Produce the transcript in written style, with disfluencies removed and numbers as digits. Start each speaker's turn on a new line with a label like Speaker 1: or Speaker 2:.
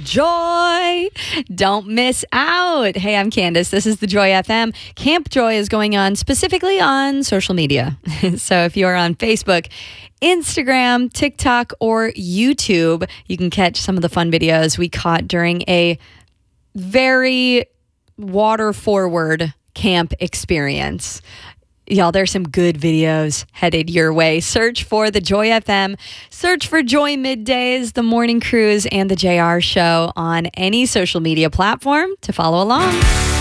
Speaker 1: Joy. Don't miss out. Hey, I'm Candace. This is the Joy FM. Camp Joy is going on specifically on social media. So if you're on Facebook, Instagram, TikTok, or YouTube, you can catch some of the fun videos we caught during a very water forward camp experience. Y'all, there's some good videos headed your way. Search for the Joy FM. Search for Joy Middays, the Morning Cruise, and the JR Show on any social media platform to follow along.